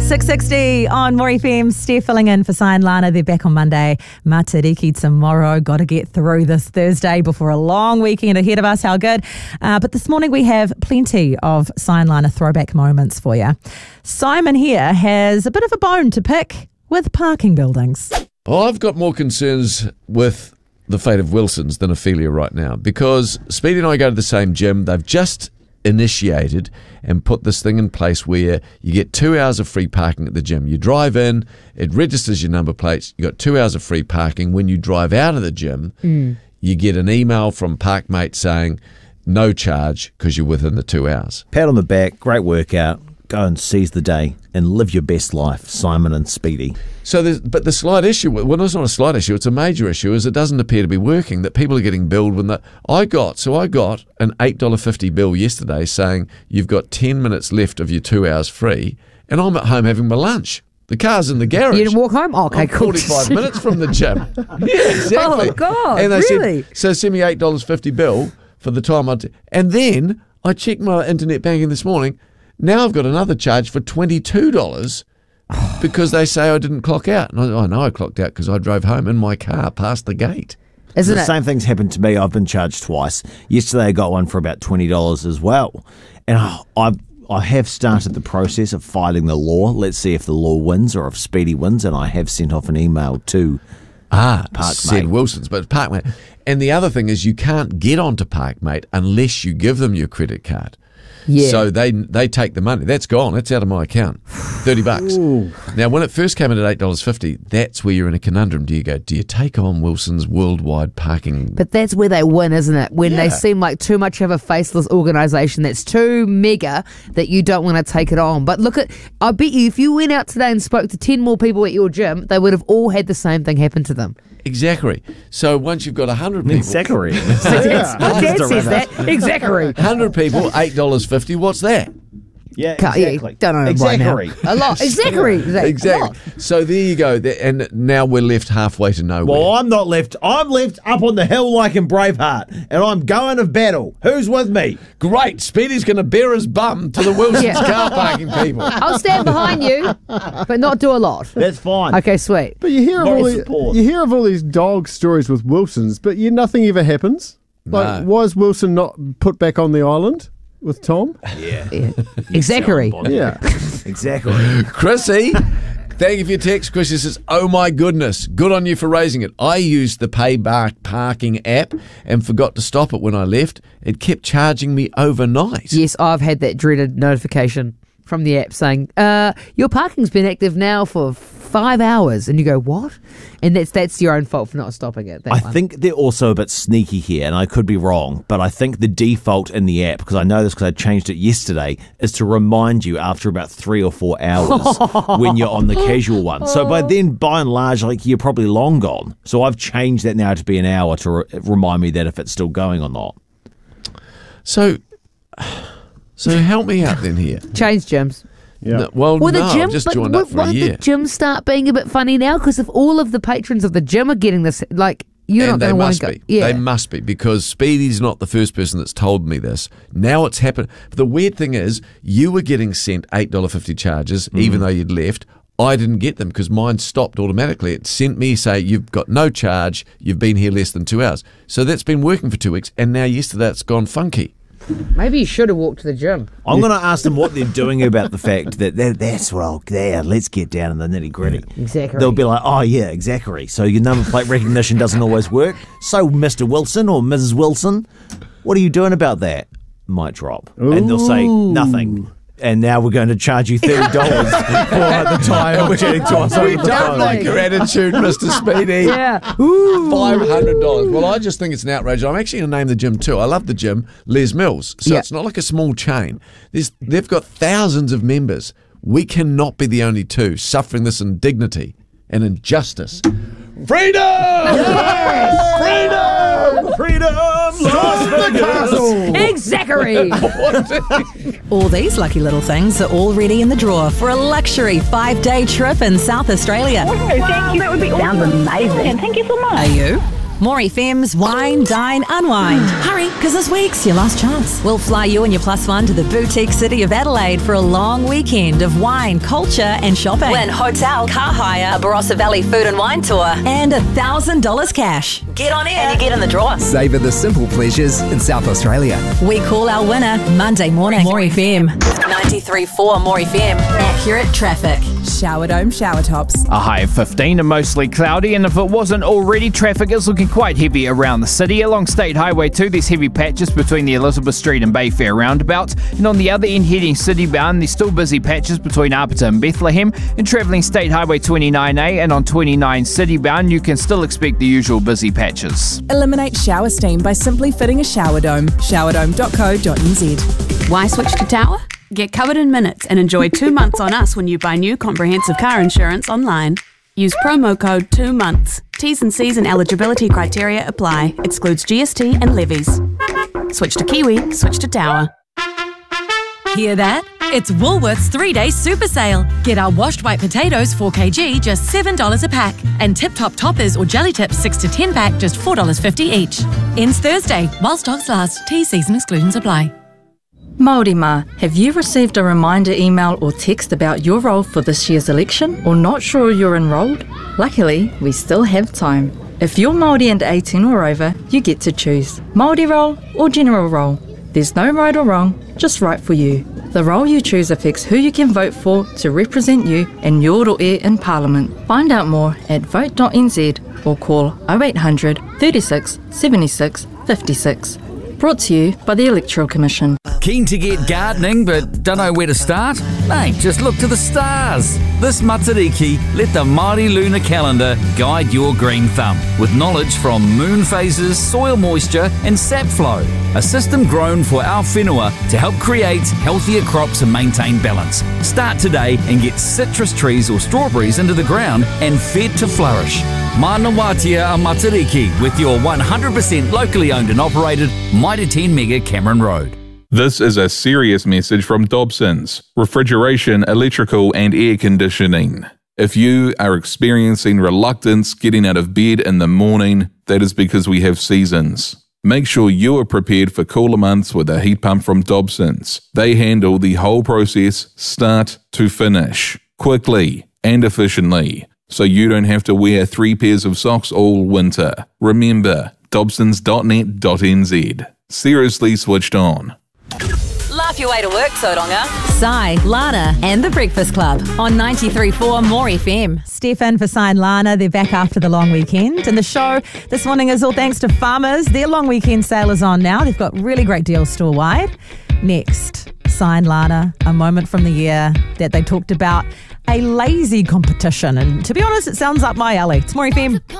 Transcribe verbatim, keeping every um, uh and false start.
six sixty on More F M. Steph filling in for Sign Lana. They're back on Monday. Matariki tomorrow. Got to get through this Thursday before a long weekend ahead of us. How good. Uh, but this morning we have plenty of Sign Lana throwback moments for you. Simon here has a bit of a bone to pick with parking buildings. Well, I've got more concerns with the fate of Wilson's than Ophelia right now, because Speedy and I go to the same gym. They've just initiated and put this thing in place where you get two hours of free parking at the gym. You drive in, it registers your number plates, you got two hours of free parking. When you drive out of the gym, mm. you get an email from Parkmate saying no charge because you're within the two hours. Pat on the back, great workout. Go and seize the day and live your best life, Simon and Speedy. So, there's, but the slight issue, well, it's not a slight issue, it's a major issue, is it doesn't appear to be working, that people are getting billed when the, I got, so I got an eight dollars fifty bill yesterday saying you've got ten minutes left of your two hours free, and I'm at home having my lunch. The car's in the garage. You didn't walk home? Oh, okay, I'm cool. forty-five minutes from the gym. Yeah, exactly. Oh, God, and they really? Said, so send me eight dollars fifty bill for the time I did. And then I checked my internet banking this morning. Now I've got another charge for twenty-two dollars because they say I didn't clock out. And I, I know I clocked out because I drove home in my car past the gate. Isn't the it? Same thing's happened to me. I've been charged twice. Yesterday I got one for about twenty dollars as well. And I, I've, I have started the process of filing the law. Let's see if the law wins or if Speedy wins. And I have sent off an email to Ah, Parkmate. said Wilson's, but Parkmate. And the other thing is you can't get onto Parkmate unless you give them your credit card. Yeah. So they they take the money. That's gone. That's out of my account. thirty bucks. Ooh. Now, when it first came in at eight dollars fifty, that's where you're in a conundrum. Do you go, do you take on Wilson's worldwide parking? But that's where they win, isn't it? When Yeah. they seem like too much of a faceless organisation that's too mega that you don't want to take it on. But look at, I bet you if you went out today and spoke to ten more people at your gym, they would have all had the same thing happen to them. Exactly. So once you've got one hundred people... Exactly. Yeah. My dad says that. Exactly. one hundred people, eight dollars fifty, what's that? Yeah, Can't- exactly. yeah, don't know exactly. right now. A lot. Exactly. Exactly. Exactly. So there you go. There- And now we're left halfway to nowhere. Well, I'm not left. I'm left up on the hill like in Braveheart, and I'm going of battle. Who's with me? Great. Speedy's going to bear his bum to the Wilson's Yeah. car parking people. I'll stand behind you, but not do a lot. That's fine. Okay, sweet. But you hear of Moral all these, support. you hear of all these dog stories with Wilsons, but you, nothing ever happens. Like, No. was Wilson not put back on the island with Tom? Yeah. Yeah. Exactly. Yeah. Exactly. Chrissy, thank you for your text. Chrissy says, oh my goodness, good on you for raising it. I used the Payback Parking app and forgot to stop it when I left. It kept charging me overnight. Yes, I've had that dreaded notification from the app saying, uh, your parking's been active now for five hours. And you go, what? And that's that's your own fault for not stopping it. That I one. think they're also a bit sneaky here, and I could be wrong, but I think the default in the app, because I know this because I changed it yesterday, is to remind you after about three or four hours when you're on the casual one. So by then, by and large, like you're probably long gone. So I've changed that now to be an hour to re- remind me that if it's still going or not. So, so help me out then here. Change gyms. Yeah. No, well, Well, no, the gym, I've just but joined w- up for a won't year. the gym start being a bit funny now? Because if all of the patrons of the gym are getting this, like, you're and not they going to want must to go. be. Yeah. They must be, because Speedy's not the first person that's told me this. Now it's happened. But the weird thing is, you were getting sent eight dollars fifty charges, Mm-hmm. even though you'd left. I didn't get them because mine stopped automatically. It sent me say, you've got no charge, you've been here less than two hours. So that's been working for two weeks, and now yesterday it's gone funky. Maybe you should have walked to the gym. I'm going to ask them what they're doing about the fact that, that that's what I'll, yeah, let's get down in the nitty gritty. Exactly. They'll be like, oh, yeah, exactly. So your number plate recognition doesn't always work. So, Mister Wilson or Missus Wilson, what are you doing about that? Might drop. And they'll say, nothing. And now we're going to charge you thirty dollars for the time chatting to us We over the don't phone. like your attitude, Mister Speedy. Yeah. five hundred dollars. Well, I just think it's an outrage. I'm actually going to name the gym too. I love the gym, Les Mills. So Yeah. it's not like a small chain. There's, they've got thousands of members. We cannot be the only two suffering this indignity and injustice. Freedom! Yes! Freedom! Freedom! Las Vegas! Exactly. All these lucky little things are already in the draw for a luxury five-day trip in South Australia. Oh, thank you. That would be awesome. Sounds amazing. And thank you so much. Are you? More F M's Wine, Dine, Unwind. Hurry, because this week's your last chance. We'll fly you and your plus one to the boutique city of Adelaide for a long weekend of wine, culture and shopping. Win hotel, car hire, a Barossa Valley food and wine tour, and one thousand dollars cash. Get on in and you get in the draw. Savour the simple pleasures in South Australia. We call our winner Monday morning. More F M. ninety-three point four More F M. Accurate traffic. Shower Dome shower tops. A high of fifteen and mostly cloudy, and if it wasn't already, traffic is looking quite heavy around the city. Along State Highway two, there's heavy patches between the Elizabeth Street and Bayfair roundabout, and on the other end heading city bound, there's still busy patches between Arpita and Bethlehem, and travelling State Highway twenty-nine A and on twenty-nine city bound, you can still expect the usual busy patches. Eliminate shower steam by simply fitting a shower dome. shower dome dot co dot n z. Why switch to Tower? Get covered in minutes and enjoy two months on us when you buy new comprehensive car insurance online. Use promo code two months. T's and C's and eligibility criteria apply. Excludes G S T and levies. Switch to Kiwi, switch to Tower. Hear that? It's Woolworths three-day super sale. Get our washed white potatoes four kilograms, just seven dollars a pack. And Tip Top Toppers or Jelly Tips six to ten pack, just four dollars fifty each. Ends Thursday, while stocks last. T, C's and exclusions apply. Māori Ma, have you received a reminder email or text about your role for this year's election or not sure you're enrolled? Luckily, we still have time. If you're Māori and eighteen or over, you get to choose Māori role or general role. There's no right or wrong, just right for you. The role you choose affects who you can vote for to represent you in your role in Parliament. Find out more at vote dot n z or call oh eight hundred, thirty-six, seventy-six, fifty-six. Brought to you by the Electoral Commission. Keen to get gardening but don't know where to start? Mate, just look to the stars. This Matariki, let the Māori lunar calendar guide your green thumb with knowledge from moon phases, soil moisture and sap flow. A system grown for our whenua to help create healthier crops and maintain balance. Start today and get citrus trees or strawberries into the ground and fed to flourish. Mana Watia a Matariki with your one hundred percent locally owned and operated Mitre ten Mega Cameron Road. This is a serious message from Dobsons, refrigeration, electrical and air conditioning. If you are experiencing reluctance getting out of bed in the morning, that is because we have seasons. Make sure you are prepared for cooler months with a heat pump from Dobsons. They handle the whole process start to finish, quickly and efficiently, so you don't have to wear three pairs of socks all winter. Remember, dobsons dot net dot n z. Seriously switched on. Laugh your way to work, Tauranga. Sai, Lana and The Breakfast Club on ninety-three point four More F M. Stefan for Sai and Lana, they're back after the long weekend. And the show this morning is all thanks to Farmers. Their long weekend sale is on now. They've got really great deals store-wide. Next, Sai and Lana, a moment from the year that they talked about a lazy competition. And to be honest, it sounds up my alley. It's More F M.